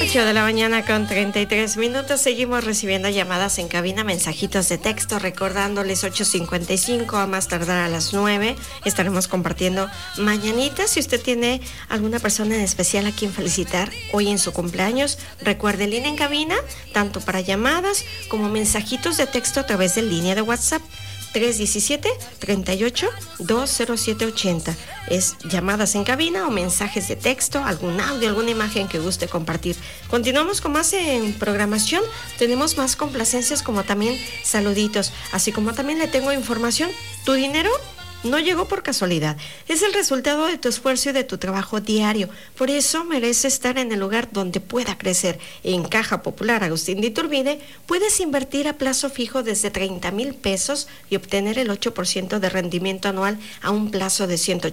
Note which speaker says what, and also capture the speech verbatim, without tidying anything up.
Speaker 1: ocho de la mañana con treinta y tres minutos. Seguimos recibiendo llamadas en cabina, mensajitos de texto, recordándoles ocho cincuenta y cinco, a más tardar a las nueve. Estaremos compartiendo mañanitas. Si usted tiene alguna persona en especial a quien felicitar hoy en su cumpleaños, recuerde, línea en cabina, tanto para llamadas como mensajitos de texto a través de línea de WhatsApp. tres uno siete, tres ocho, dos cero siete ocho cero. Es llamadas en cabina o mensajes de texto, algún audio, alguna imagen que guste compartir. Continuamos con más en programación. Tenemos más complacencias, como también saluditos, así como también le tengo información. Tu dinero no llegó por casualidad, es el resultado de tu esfuerzo y de tu trabajo diario. Por eso merece estar en el lugar donde pueda crecer. En Caja Popular Agustín de Iturbide puedes invertir a plazo fijo desde treinta mil pesos y obtener el ocho por ciento de rendimiento anual a un plazo de ciento